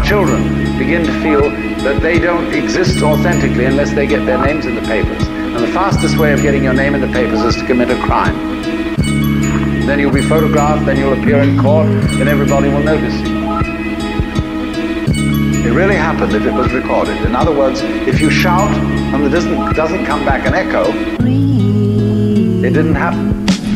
children begin to feel that they don't exist authentically unless they get their names in the papers. And the fastest way of getting your name in the papers is to commit a crime. Then you'll be photographed, then you'll appear in court, then everybody will notice you. It really happened if it was recorded. In other words, if you shout and there doesn't come back an echo, it didn't happen.